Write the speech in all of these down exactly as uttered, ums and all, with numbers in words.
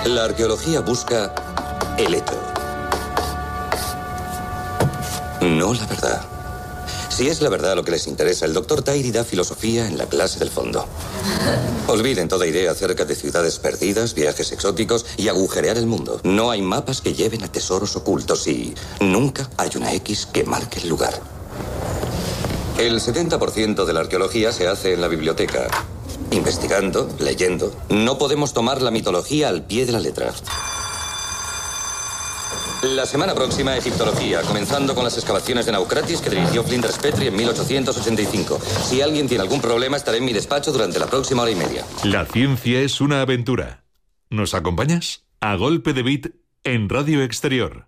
La arqueología busca el hecho, no la verdad. Si es la verdad lo que les interesa, el doctor Tahiri da filosofía en la clase del fondo. Olviden toda idea acerca de ciudades perdidas, viajes exóticos y agujerear el mundo. No hay mapas que lleven a tesoros ocultos y nunca hay una X que marque el lugar. El setenta por ciento de la arqueología se hace en la biblioteca. Investigando, leyendo. No podemos tomar la mitología al pie de la letra. La semana próxima, egiptología, comenzando con las excavaciones de Naucratis que dirigió Flinders Petrie en mil ochocientos ochenta y cinco. Si alguien tiene algún problema, estaré en mi despacho durante la próxima hora y media. La ciencia es una aventura. ¿Nos acompañas? A golpe de beat en Radio Exterior.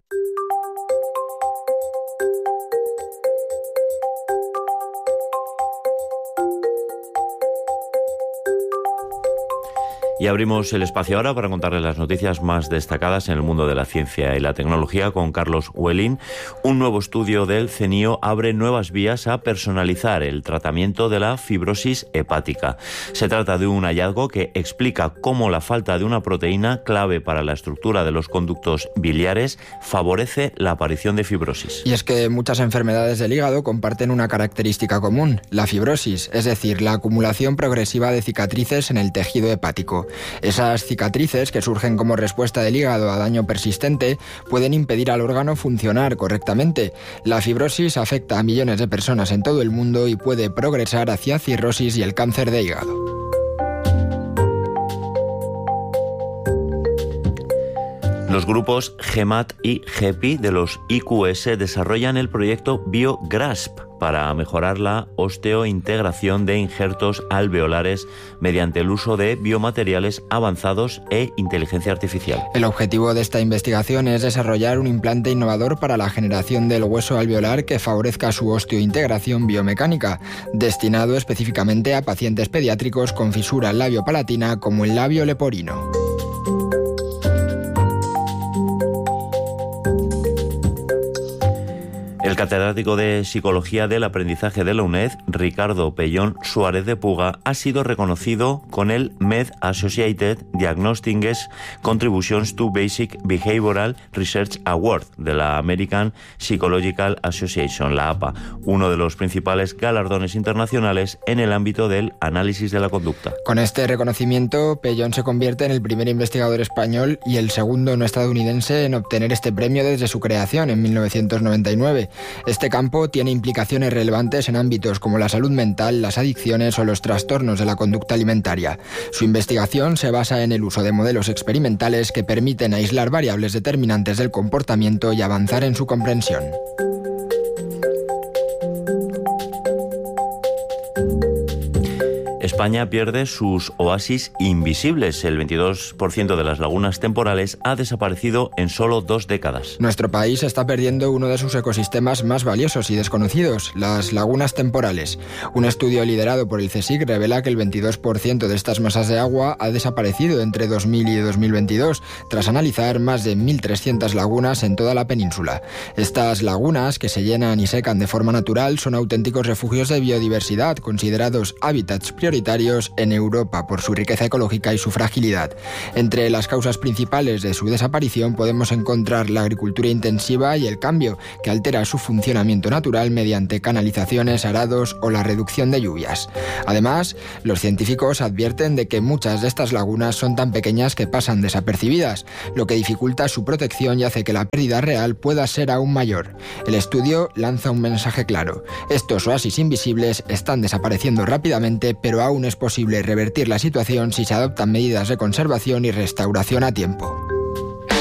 Y abrimos el espacio ahora para contarles las noticias más destacadas en el mundo de la ciencia y la tecnología con Carlos Huelín. Un nuevo estudio del CENIO abre nuevas vías a personalizar el tratamiento de la fibrosis hepática. Se trata de un hallazgo que explica cómo la falta de una proteína clave para la estructura de los conductos biliares favorece la aparición de fibrosis. Y es que muchas enfermedades del hígado comparten una característica común, la fibrosis, es decir, la acumulación progresiva de cicatrices en el tejido hepático. Esas cicatrices, que surgen como respuesta del hígado a daño persistente, pueden impedir al órgano funcionar correctamente. La fibrosis afecta a millones de personas en todo el mundo y puede progresar hacia cirrosis y el cáncer de hígado. Los grupos GEMAT y GEPI de los I Q S desarrollan el proyecto BioGrasp para mejorar la osteointegración de injertos alveolares mediante el uso de biomateriales avanzados e inteligencia artificial. El objetivo de esta investigación es desarrollar un implante innovador para la generación del hueso alveolar que favorezca su osteointegración biomecánica, destinado específicamente a pacientes pediátricos con fisura labiopalatina como el labio leporino. El catedrático de Psicología del Aprendizaje de la UNED, Ricardo Pellón Suárez de Puga, ha sido reconocido con el Med Associated Diagnostics Contributions to Basic Behavioral Research Award de la American Psychological Association, la A P A, uno de los principales galardones internacionales en el ámbito del análisis de la conducta. Con este reconocimiento, Pellón se convierte en el primer investigador español y el segundo no estadounidense en obtener este premio desde su creación en mil novecientos noventa y nueve. Este campo tiene implicaciones relevantes en ámbitos como la salud mental, las adicciones o los trastornos de la conducta alimentaria. Su investigación se basa en el uso de modelos experimentales que permiten aislar variables determinantes del comportamiento y avanzar en su comprensión. España pierde sus oasis invisibles. El veintidós por ciento de las lagunas temporales ha desaparecido en solo dos décadas. Nuestro país está perdiendo uno de sus ecosistemas más valiosos y desconocidos, las lagunas temporales. Un estudio liderado por el CSIC revela que el veintidós por ciento de estas masas de agua ha desaparecido entre dos mil y dos mil veintidós, tras analizar más de mil trescientas lagunas en toda la península. Estas lagunas, que se llenan y secan de forma natural, son auténticos refugios de biodiversidad, considerados hábitats prioritarios en Europa por su riqueza ecológica y su fragilidad. Entre las causas principales de su desaparición podemos encontrar la agricultura intensiva y el cambio, que altera su funcionamiento natural mediante canalizaciones, arados o la reducción de lluvias. Además, los científicos advierten de que muchas de estas lagunas son tan pequeñas que pasan desapercibidas, lo que dificulta su protección y hace que la pérdida real pueda ser aún mayor. El estudio lanza un mensaje claro: estos oasis invisibles están desapareciendo rápidamente, pero aún es posible revertir la situación si se adoptan medidas de conservación y restauración a tiempo.